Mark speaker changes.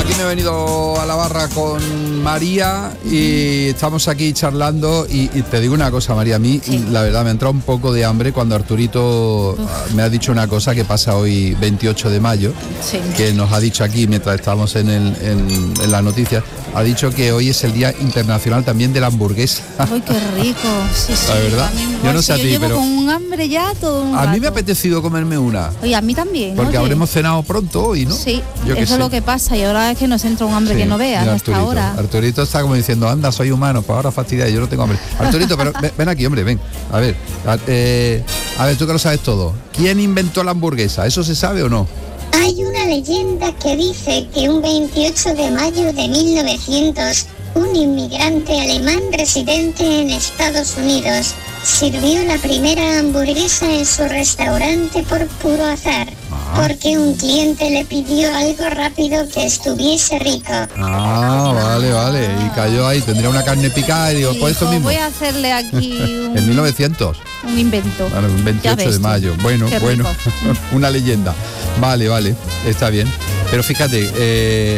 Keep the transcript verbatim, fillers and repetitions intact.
Speaker 1: aquí me he venido a la barra con María y estamos aquí charlando y, y te digo una cosa, María, a mí sí. La verdad me ha entrado un poco de hambre cuando Arturito Uf. me ha dicho una cosa que pasa hoy veintiocho de mayo, sí. que nos ha dicho aquí mientras estábamos en, el, en, en las noticias, ha dicho que hoy es el Día Internacional también de la hamburguesa.
Speaker 2: ¡Ay, qué rico! Sí, sí.
Speaker 1: La verdad, yo no sé a ti,
Speaker 2: llevo
Speaker 1: pero
Speaker 2: con un hambre ya todo un
Speaker 1: a
Speaker 2: rato.
Speaker 1: mí me ha apetecido comerme una.
Speaker 2: Oye, a mí también.
Speaker 1: Porque
Speaker 2: oye.
Speaker 1: habremos cenado pronto hoy, ¿no?
Speaker 2: Sí,
Speaker 1: yo
Speaker 2: eso es
Speaker 1: sé.
Speaker 2: lo que pasa y ahora es que nos entra un hambre sí, que no veas hasta ahora.
Speaker 1: Arturito está como diciendo, anda, soy humano, pues ahora fastidia, yo no tengo hambre. Arturito, pero ven, ven aquí, hombre, ven. A ver, a, eh, a ver, tú que lo sabes todo. ¿Quién inventó la hamburguesa? ¿Eso se sabe o no?
Speaker 3: Hay una leyenda que dice que un veintiocho de mayo de mil novecientos, un inmigrante alemán residente en Estados Unidos sirvió la primera hamburguesa en su restaurante por puro azar, ah. porque un cliente le pidió algo rápido que estuviese rico.
Speaker 1: Ah, vale, vale, y cayó ahí, tendría una carne picada y digo,
Speaker 2: y
Speaker 1: pues esto mismo.
Speaker 2: Voy a hacerle aquí un...
Speaker 1: en mil novecientos.
Speaker 2: Un invento.
Speaker 1: Bueno, un veintiocho de mayo, bueno, bueno, una leyenda. Vale, vale, está bien. Pero fíjate, eh,